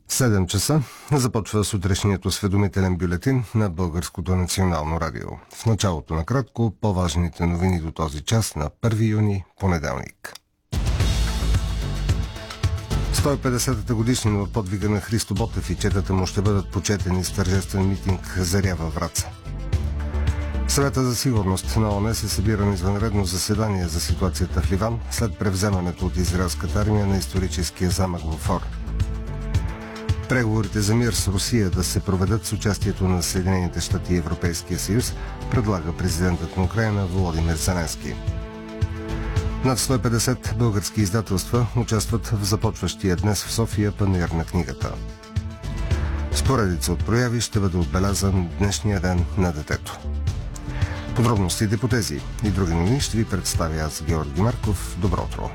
7 часа започва сутрешният осведомителен бюлетин на Българското национално радио. В началото на кратко по-важните новини до този час на 1 юни, понеделник. 150-та годишнина от подвига на Христо Ботев и четата му ще бъдат почетени с тържествен митинг Заря във Враца. Съвета за сигурност на ООН се събира на извънредно заседание за ситуацията в Ливан след превземането от израелската армия на историческия замък Бофор. Преговорите за мир с Русия да се проведат с участието на Съединените щати и Европейския съюз, предлага президентът на Украйна Володимир Зеленски. Над 150 български издателства участват в започващия днес в София панаир на книгата. С поредица от прояви ще бъде отбелязан днешния ден на детето. Подробностите по тези и други новини ще ви представя аз, Георги Марков. Добро утро!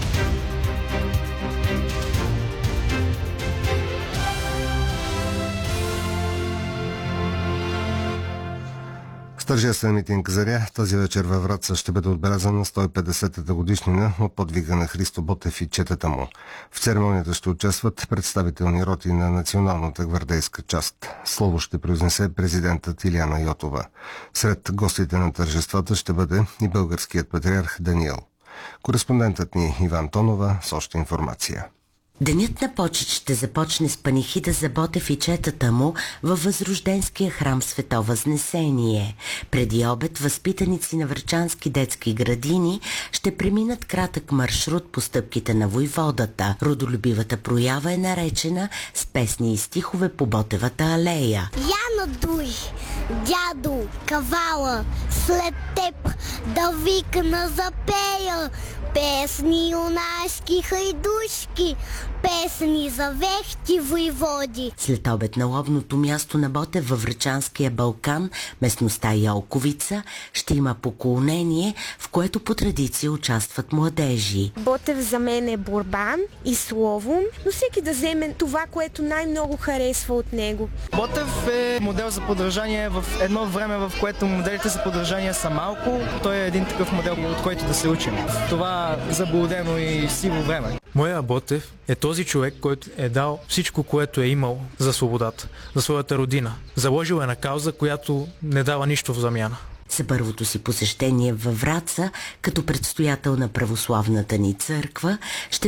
С тържествен митинг Заря тази вечер във Враца ще бъде отбелязана на 150-та годишнина от подвига на Христо Ботев и четата му. В церемонията ще участват представителни роти на националната гвардейска част. Слово ще произнесе президентът Илияна Йотова. Сред гостите на тържествата ще бъде и българският патриарх Даниил. Кореспондентът ни Иван Тонова с още информация. Денят на почет ще започне с панихида за Ботев и четата му във Възрожденския храм Свето Възнесение. Преди обед възпитаници на врачански детски градини ще преминат кратък маршрут по стъпките на войводата. Родолюбивата проява е наречена с песни и стихове по Ботевата алея. Яна дуй, дядо, кавала, след теб да викна запея. Песни юнашки хайдушки, песни за вехти войводи. След обед на лобното място на Ботев във Врачанския Балкан, местността Йолковица, ще има поклонение, в което по традиция участват младежи. Ботев за мен е борба и слово, но всеки да вземе това, което най-много харесва от него. Ботев е модел за подражание в едно време, в което моделите за подражание са малко. Той е един такъв модел, от който да се учим. Това заблудено и сиво време. Моя Ботев е този човек, който е дал всичко, което е имал за свободата, за своята родина. Заложил е на кауза, която не дава нищо в замяна. За първото си посещение във Враца, като предстоятел на православната ни църква, ще